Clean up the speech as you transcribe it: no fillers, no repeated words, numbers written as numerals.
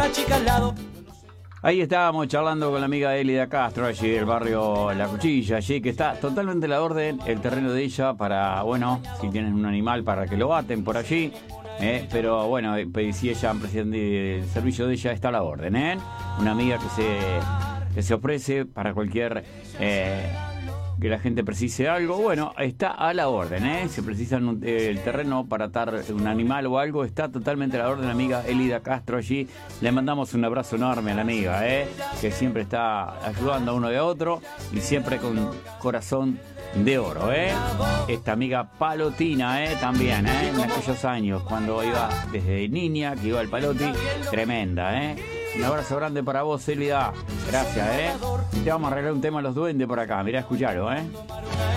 chica al lado. Ahí estábamos charlando con la amiga Elida Castro, allí del barrio La Cuchilla, allí que está totalmente a la orden el terreno de ella para, bueno, si tienen un animal para que lo baten por allí, pero bueno, si ella, presidente del servicio de ella, está a la orden, una amiga que se ofrece para cualquier que la gente precise algo, bueno, está a la orden, si precisan el terreno para atar un animal o algo, está totalmente a la orden la amiga Elida Castro allí. Le mandamos un abrazo enorme a la amiga, que siempre está ayudando a uno y a otro y siempre con corazón de oro, esta amiga palotina, también, en aquellos años cuando iba desde niña, que iba al paloti, tremenda, Un abrazo grande para vos, Elida. Gracias, Te vamos a arreglar un tema a los duendes por acá. Mirá, escuchalo,